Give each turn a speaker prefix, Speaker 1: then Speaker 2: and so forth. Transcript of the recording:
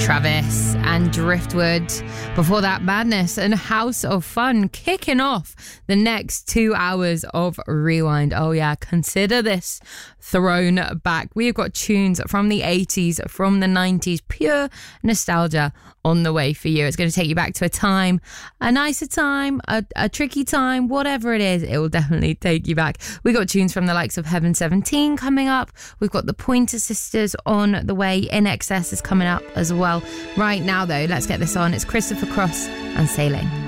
Speaker 1: Travis and Driftwood. Before that, Madness and House of Fun, kicking off the next 2 hours of Rewind. Oh yeah, consider this thrown back. We've got tunes from the 80s, from the 90s, pure nostalgia on the way for you. It's going to take you back to a time, a nicer time, a tricky time, whatever it is, it will definitely take you back. We got tunes from the likes of Heaven 17 coming up. We've got the Pointer Sisters on the way. In Excess is coming up as well. Right now though, let's get this on. It's Christopher Cross and Sailing.